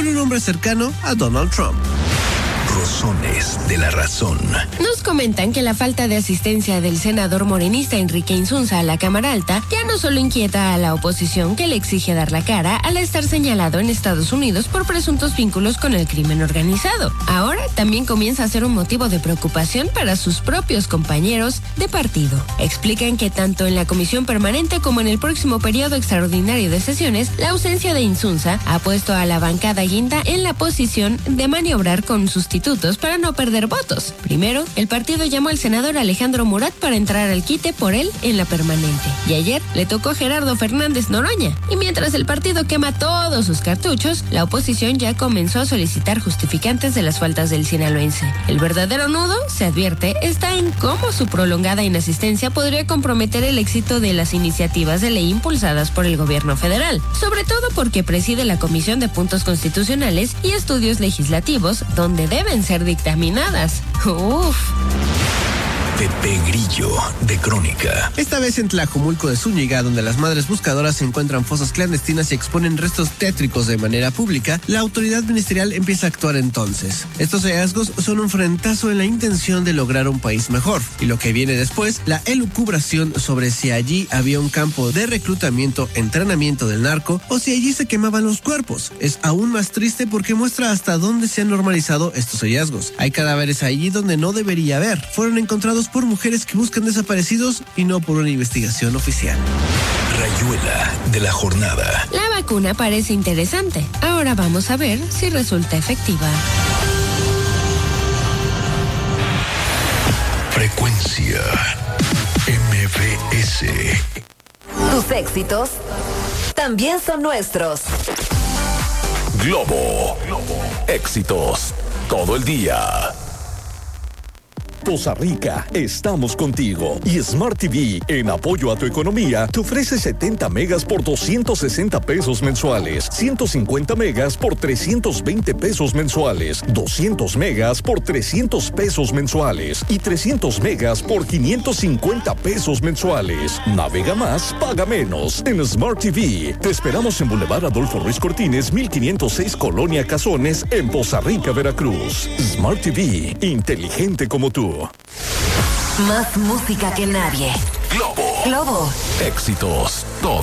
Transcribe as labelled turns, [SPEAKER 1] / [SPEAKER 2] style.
[SPEAKER 1] con un hombre cercano a Donald Trump.
[SPEAKER 2] Rosones de la razón.
[SPEAKER 3] Nos comentan que la falta de asistencia del senador morenista Enrique Insunza a la Cámara Alta ya no solo inquieta a la oposición, que le exige dar la cara al estar señalado en Estados Unidos por presuntos vínculos con el crimen organizado. Ahora también comienza a ser un motivo de preocupación para sus propios compañeros de partido. Explican que tanto en la comisión permanente como en el próximo periodo extraordinario de sesiones, la ausencia de Insunza ha puesto a la bancada guinda en la posición de maniobrar con sustitutos para no perder votos. Primero, el partido llamó al senador Alejandro Murat para entrar al quite por él en la permanente. Y ayer le tocó a Gerardo Fernández Noroña. Y mientras el partido quema todos sus cartuchos, la oposición ya comenzó a solicitar justificantes de las faltas del sinaloense. El verdadero nudo, se advierte, está en cómo su prolongada inasistencia podría comprometer el éxito de las iniciativas de ley impulsadas por el gobierno federal. Sobre todo porque preside la Comisión de Puntos Constitucionales y Estudios Legislativos, donde deben ser dictaminadas. Uf.
[SPEAKER 2] Pepe Grillo, de Crónica.
[SPEAKER 1] Esta vez en Tlajomulco de Zúñiga, donde las madres buscadoras encuentran fosas clandestinas y exponen restos tétricos de manera pública, la autoridad ministerial empieza a actuar entonces. Estos hallazgos son un frentazo en la intención de lograr un país mejor. Y lo que viene después, la elucubración sobre si allí había un campo de reclutamiento, entrenamiento del narco, o si allí se quemaban los cuerpos. Es aún más triste porque muestra hasta dónde se han normalizado estos hallazgos. Hay cadáveres allí donde no debería haber. Fueron encontrados por mujeres que buscan desaparecidos y no por una investigación oficial.
[SPEAKER 2] Rayuela de la jornada.
[SPEAKER 3] La vacuna parece interesante. Ahora vamos a ver si resulta efectiva.
[SPEAKER 2] Frecuencia MBS.
[SPEAKER 4] Tus éxitos también son nuestros.
[SPEAKER 5] Globo. Éxitos todo el día. Poza Rica, estamos contigo. Y Smart TV, en apoyo a tu economía, te ofrece 70 megas por 260 pesos mensuales, 150 megas por 320 pesos mensuales, 200 megas por 300 pesos mensuales y 300 megas por 550 pesos mensuales. Navega más, paga menos en Smart TV. Te esperamos en Boulevard Adolfo Ruiz Cortines, 1506 Colonia Cazones, en Poza Rica, Veracruz. Smart TV, inteligente como tú.
[SPEAKER 4] Más música que nadie.
[SPEAKER 5] Globo.
[SPEAKER 4] Globo.
[SPEAKER 5] Éxitos todo